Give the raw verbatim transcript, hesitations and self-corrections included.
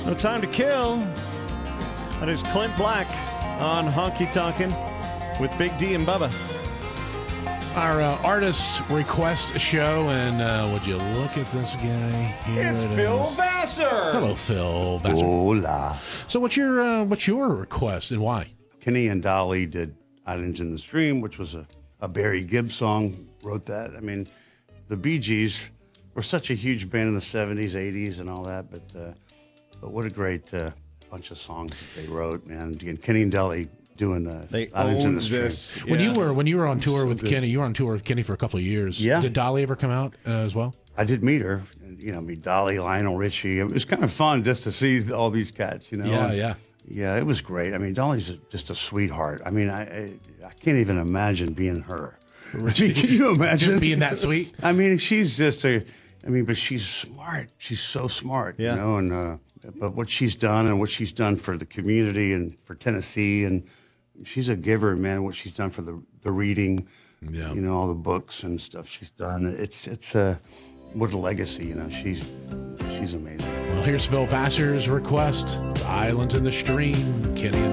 No Time to Kill. That is Clint Black on Honky Tonkin' with Big D and Bubba. Our uh, artist request show, and uh, would you look at this guy? Here It's it Phil is. Vassar. Hello, Phil Vassar. Hola. So, what's your uh, what's your request and why? Kenny and Dolly did Islands in the Stream, which was a, a Barry Gibb song, wrote that. I mean, the Bee Gees were such a huge band in the seventies, eighties, and all that, but uh, but what a great uh, bunch of songs that they wrote, man. And Kenny and Dolly doing uh, They Islands in owned the Stream. this. When Yeah. you were when you were on tour with good. Kenny, you were on tour with Kenny for a couple of years. Yeah. Did Dolly ever come out uh, as well? I did meet her, and, you know, meet Dolly, Lionel Richie. It was kind of fun just to see all these cats, you know. Yeah, And, yeah. Yeah, it was great. I mean, Dolly's a, just a sweetheart. I mean, I, I I can't even imagine being her. I mean, can you imagine Being that sweet? I mean, she's just a. I mean, but she's smart. She's so smart, Yeah. you know. And uh, but what she's done and what she's done for the community and for Tennessee, and she's a giver, man. What she's done for the the reading, Yeah. you know, all the books and stuff she's done. It's it's a what a legacy, you know. She's she's amazing. Well, here's Phil Vassar's request: "Islands in the Stream." Kenny and